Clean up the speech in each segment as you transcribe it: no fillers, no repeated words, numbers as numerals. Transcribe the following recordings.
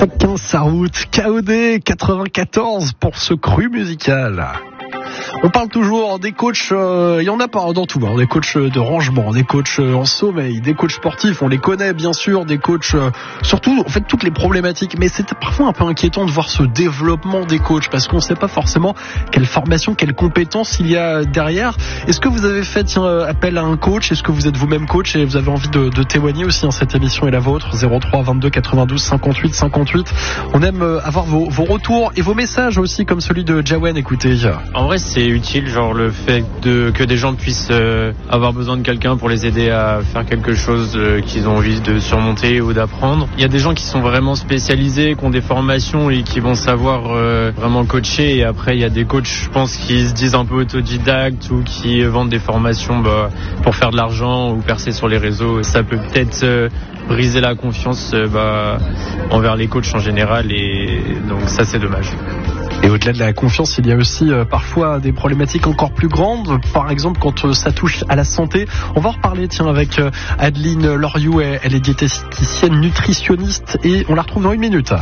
Chacun sa route. KOD 94 pour ce cru musical. On parle toujours des coachs, il y en a pas dans tout, des coachs de rangement, des coachs en sommeil, des coachs sportifs, on les connaît bien sûr, des coachs, surtout en fait toutes les problématiques, mais c'est parfois un peu inquiétant de voir ce développement des coachs parce qu'on ne sait pas forcément quelle formation, quelles compétences il y a derrière. Est-ce que vous avez fait appel à un coach? Est-ce que vous êtes vous-même coach et vous avez envie de témoigner aussi? Cette émission est la vôtre, 03 22 92 58 58. On aime avoir vos retours et vos messages aussi comme celui de Jawen, écoutez. En vrai, c'est utile, genre le fait que des gens puissent avoir besoin de quelqu'un pour les aider à faire quelque chose qu'ils ont envie de surmonter ou d'apprendre. Il y a des gens qui sont vraiment spécialisés, qui ont des formations et qui vont savoir vraiment coacher, et après il y a des coachs, je pense, qui se disent un peu autodidactes ou qui vendent des formations pour faire de l'argent ou percer sur les réseaux. Ça peut peut-être briser la confiance envers les coachs en général, et donc ça c'est dommage. Et au-delà de la confiance, il y a aussi parfois des problématiques encore plus grandes. Par exemple, quand ça touche à la santé. On va en reparler avec Adeline Loriou. Elle est diététicienne nutritionniste et on la retrouve dans une minute.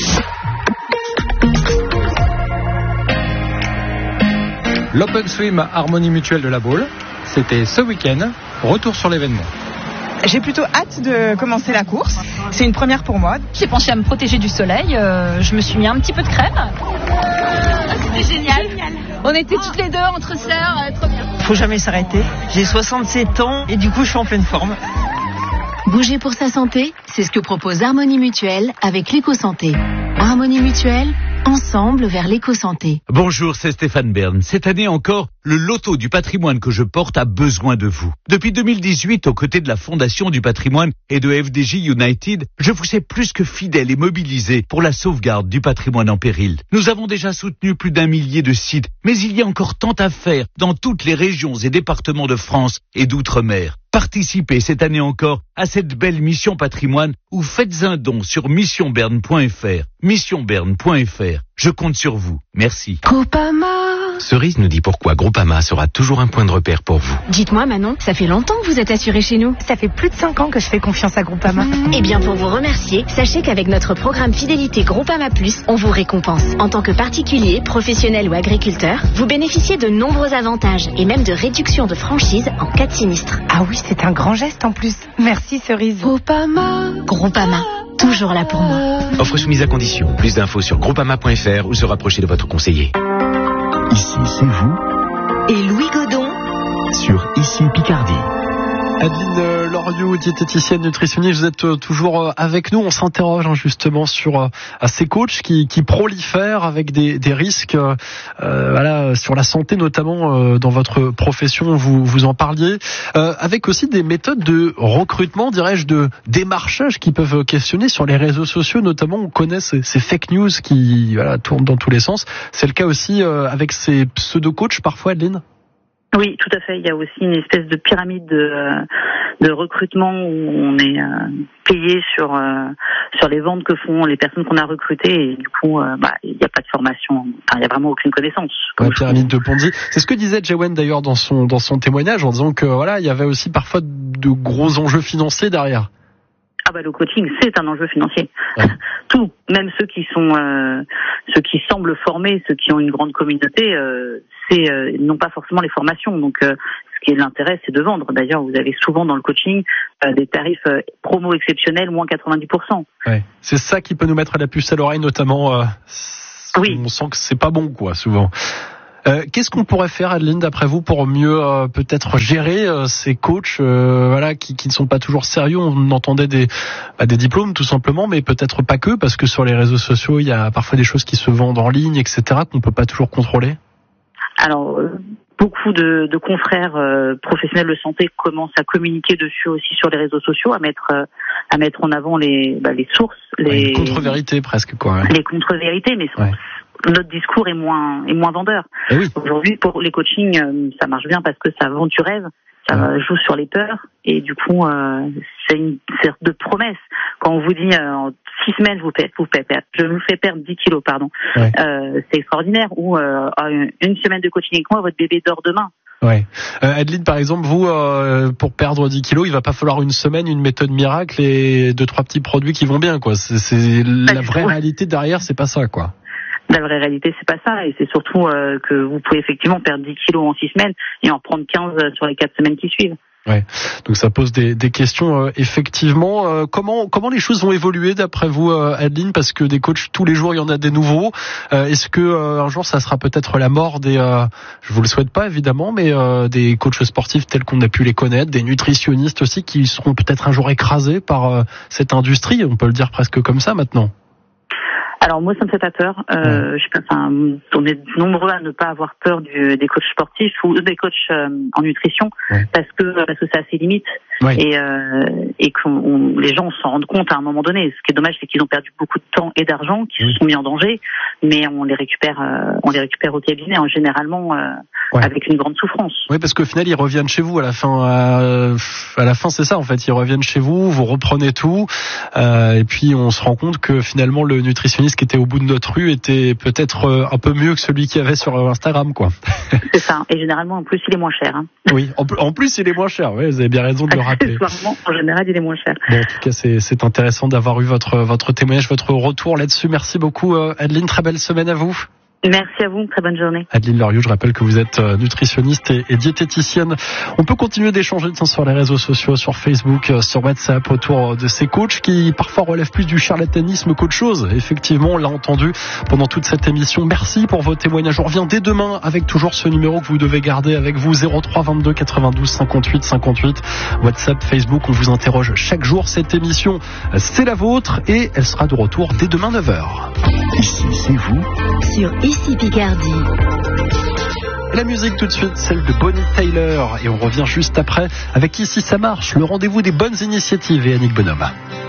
L'Open Swim Harmonie Mutuelle de la Baule, c'était ce week-end. Retour sur l'événement. J'ai plutôt hâte de commencer la course. C'est une première pour moi. J'ai pensé à me protéger du soleil. Je me suis mis un petit peu de crème. C'était génial. On était toutes les deux entre sœurs. Trop bien. Faut jamais s'arrêter. J'ai 67 ans et du coup je suis en pleine forme. Bouger pour sa santé, c'est ce que propose Harmonie Mutuelle avec l'éco-santé. Harmonie Mutuelle, ensemble vers l'éco-santé. Bonjour, c'est Stéphane Bern. Cette année encore, le loto du patrimoine que je porte a besoin de vous. Depuis 2018, aux côtés de la Fondation du patrimoine et de FDJ United, je vous sais plus que fidèle et mobilisé pour la sauvegarde du patrimoine en péril. Nous avons déjà soutenu plus d'1 millier de sites, mais il y a encore tant à faire dans toutes les régions et départements de France et d'outre-mer. Participez cette année encore à cette belle mission patrimoine ou faites un don sur missionberne.fr. Missionberne.fr. Je compte sur vous. Merci. Groupama. Cerise nous dit pourquoi Groupama sera toujours un point de repère pour vous. Dites-moi Manon, ça fait longtemps que vous êtes assuré chez nous. Ça fait plus de 5 ans que je fais confiance à Groupama. Eh bien, pour vous remercier, sachez qu'avec notre programme Fidélité Groupama Plus, on vous récompense. En tant que particulier, professionnel ou agriculteur, vous bénéficiez de nombreux avantages et même de réductions de franchise en cas de sinistre. Ah oui, c'est un grand geste en plus. Merci Cerise. Groupama. Groupama. Toujours là pour moi. Offre soumise à condition. Plus d'infos sur groupama.fr ou se rapprocher de votre conseiller. Ici, c'est vous. Et Louis Godon. Sur Ici Picardie. Adeline Loriou, diététicienne nutritionniste, vous êtes toujours avec nous. On s'interroge justement sur ces coachs qui prolifèrent avec des risques sur la santé, notamment dans votre profession, vous en parliez, avec aussi des méthodes de recrutement, dirais-je, de démarchage qui peuvent questionner sur les réseaux sociaux. Notamment, on connaît ces fake news qui tournent dans tous les sens. C'est le cas aussi avec ces pseudo-coachs parfois, Adeline? Oui, tout à fait. Il y a aussi une espèce de pyramide de recrutement où on est payé sur les ventes que font les personnes qu'on a recrutées, et du coup, il n'y a pas de formation. Enfin, il n'y a vraiment aucune connaissance. La pyramide de Ponzi. C'est ce que disait Jawen d'ailleurs dans son témoignage, en disant que il y avait aussi parfois de gros enjeux financiers derrière. Le coaching, c'est un enjeu financier. Ouais. Tout, même ceux qui semblent formés, ceux qui ont une grande communauté, n'ont pas forcément les formations. Donc, ce qui est l'intérêt, c'est de vendre. D'ailleurs, vous avez souvent dans le coaching des tarifs promo exceptionnels, moins 90%. Ouais. C'est ça qui peut nous mettre la puce à l'oreille, notamment. Oui. On sent que c'est pas bon, souvent. Qu'est-ce qu'on pourrait faire, Adeline, d'après vous, pour mieux peut-être gérer ces coachs qui ne sont pas toujours sérieux? On entendait des diplômes tout simplement, mais peut-être pas que, parce que sur les réseaux sociaux, il y a parfois des choses qui se vendent en ligne, etc., qu'on peut pas toujours contrôler. Alors, beaucoup de confrères professionnels de santé commencent à communiquer dessus aussi sur les réseaux sociaux, à mettre en avant les sources, les contre-vérités presque, quoi. Ouais. Les contre-vérités, mais notre discours est moins vendeur. Oui. Aujourd'hui, pour les coachings, ça marche bien parce que ça vend du rêve, ça joue sur les peurs, et du coup, c'est une sorte de promesse. Quand on vous dit en 6 semaines, je vous fais perdre 10 kilos, pardon. Ouais. C'est extraordinaire. Ou une semaine de coaching avec moi, votre bébé dort demain. Ouais. Adeline, par exemple, vous, pour perdre 10 kilos, il va pas falloir une semaine, une méthode miracle et 2-3 petits produits qui vont bien, quoi. C'est la vraie réalité derrière, c'est pas ça, quoi. La vraie réalité, c'est pas ça, et c'est surtout que vous pouvez effectivement perdre 10 kilos en 6 semaines et en prendre 15 sur les 4 semaines qui suivent. Ouais. Donc ça pose des questions effectivement. Comment les choses vont évoluer d'après vous, Adeline, parce que des coachs tous les jours il y en a des nouveaux. Est-ce que un jour ça sera peut-être la mort des je vous le souhaite pas évidemment, mais des coachs sportifs tels qu'on a pu les connaître, des nutritionnistes aussi qui seront peut-être un jour écrasés par cette industrie, on peut le dire presque comme ça maintenant. Alors moi, ça me fait pas peur. On est nombreux à ne pas avoir peur des coachs sportifs ou des coachs en nutrition, parce que ça a ses limites, et que les gens s'en rendent compte à un moment donné. Ce qui est dommage, c'est qu'ils ont perdu beaucoup de temps et d'argent, qu'ils se sont mis en danger, mais on les récupère au cabinet, généralement avec une grande souffrance. Oui, parce qu'au final, ils reviennent chez vous à la fin. À la fin, c'est ça en fait. Ils reviennent chez vous, vous reprenez tout, et puis on se rend compte que finalement le nutritionniste qui était au bout de notre rue était peut-être un peu mieux que celui qu'il y avait sur Instagram, quoi. C'est ça. Et généralement, en plus, il est moins cher. Hein. Oui, en plus, il est moins cher. Oui, vous avez bien raison de le rappeler. En général, il est moins cher. Bon, en tout cas, c'est intéressant d'avoir eu votre témoignage, votre retour là-dessus. Merci beaucoup, Adeline. Très belle semaine à vous. Merci à vous, très bonne journée. Adeline Loriot, je rappelle que vous êtes nutritionniste et diététicienne. On peut continuer d'échanger sur les réseaux sociaux, sur Facebook, sur WhatsApp, autour de ces coachs qui parfois relèvent plus du charlatanisme qu'autre chose. Effectivement, on l'a entendu pendant toute cette émission. Merci pour vos témoignages. On revient dès demain avec toujours ce numéro que vous devez garder avec vous, 03 22 92 58 58. WhatsApp, Facebook, on vous interroge chaque jour. Cette émission, c'est la vôtre et elle sera de retour dès demain 9h. Ici, c'est vous. Sur Ici Picardie. La musique tout de suite, celle de Bonnie Tyler. Et on revient juste après avec Ici ça marche, le rendez-vous des bonnes initiatives et Annick Bonhomme.